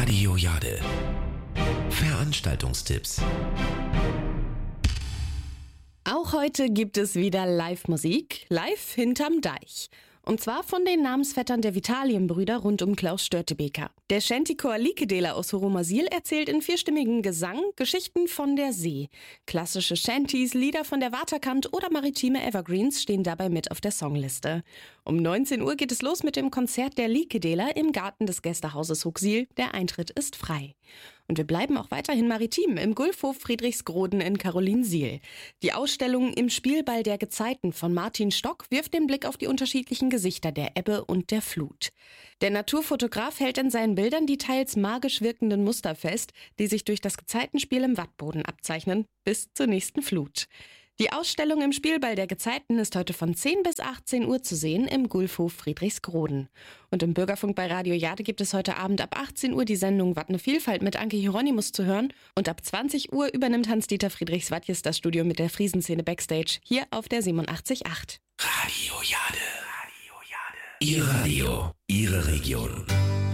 Radio Jade. Veranstaltungstipps. Auch heute gibt es wieder Live-Musik, live hinterm Deich. Und zwar von den Namensvettern der Vitalienbrüder rund um Klaus Störtebeker. Der Shantychor Likedela aus Horomasil erzählt in vierstimmigem Gesang Geschichten von der See. Klassische Shantys, Lieder von der Waterkant oder maritime Evergreens stehen dabei mit auf der Songliste. Um 19 Uhr geht es los mit dem Konzert der Likedela im Garten des Gästehauses Huxil. Der Eintritt ist frei. Und wir bleiben auch weiterhin maritim im Gulfhof Friedrichsgroden in Karolinsiel. Die Ausstellung Im Spielball der Gezeiten von Martin Stock wirft den Blick auf die unterschiedlichen Gesichter der Ebbe und der Flut. Der Naturfotograf hält in seinen Bildern die teils magisch wirkenden Muster fest, die sich durch das Gezeitenspiel im Wattboden abzeichnen, bis zur nächsten Flut. Die Ausstellung Im Spielball der Gezeiten ist heute von 10 bis 18 Uhr zu sehen im Gulfhof Friedrichsgroden. Und im Bürgerfunk bei Radio Jade gibt es heute Abend ab 18 Uhr die Sendung Wat ne Vielfalt mit Anke Hieronymus zu hören. Und ab 20 Uhr übernimmt Hans-Dieter Friedrichs-Wadjes das Studio mit der Friesenszene Backstage hier auf der 87.8. Radio Jade. Ihr Radio, Ihre Region.